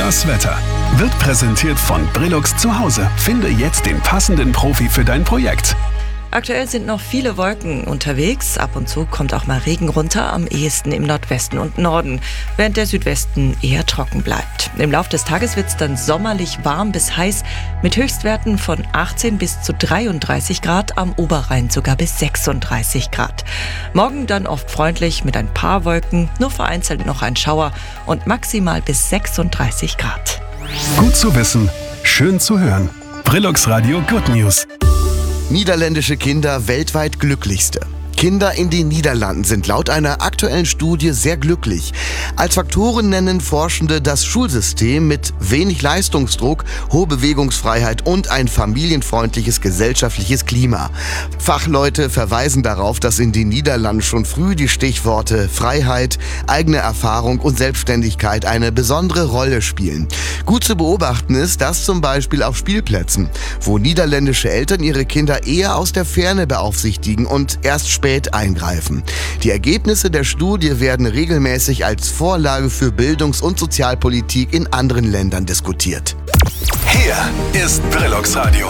Das Wetter wird präsentiert von Brillux zu Hause. Finde jetzt den passenden Profi für dein Projekt. Aktuell sind noch viele Wolken unterwegs. Ab und zu kommt auch mal Regen runter, am ehesten im Nordwesten und Norden, während der Südwesten eher trocken bleibt. Im Laufe des Tages wird es dann sommerlich warm bis heiß, mit Höchstwerten von 18 bis zu 33 Grad, am Oberrhein sogar bis 36 Grad. Morgen dann oft freundlich mit ein paar Wolken, nur vereinzelt noch ein Schauer und maximal bis 36 Grad. Gut zu wissen, schön zu hören. Brillux Radio Good News. Niederländische Kinder weltweit glücklichste. Kinder in den Niederlanden sind laut einer aktuellen Studie sehr glücklich. Als Faktoren nennen Forschende das Schulsystem mit wenig Leistungsdruck, hohe Bewegungsfreiheit und ein familienfreundliches gesellschaftliches Klima. Fachleute verweisen darauf, dass in den Niederlanden schon früh die Stichworte Freiheit, eigene Erfahrung und Selbstständigkeit eine besondere Rolle spielen. Gut zu beobachten ist das zum Beispiel auf Spielplätzen, wo niederländische Eltern ihre Kinder eher aus der Ferne beaufsichtigen und erst spät eingreifen. Die Ergebnisse der Studie werden regelmäßig als Vorlage für Bildungs- und Sozialpolitik in anderen Ländern diskutiert. Hier ist Brillux Radio.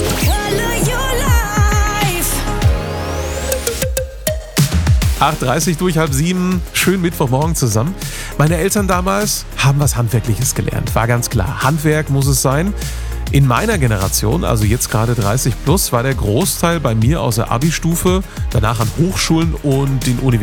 8:30 durch 6:30, schön Mittwochmorgen zusammen. Meine Eltern damals haben was Handwerkliches gelernt, war ganz klar. Handwerk muss es sein. In meiner Generation, also jetzt gerade 30 plus, war der Großteil bei mir aus der Abi-Stufe, danach an Hochschulen und den Universitäten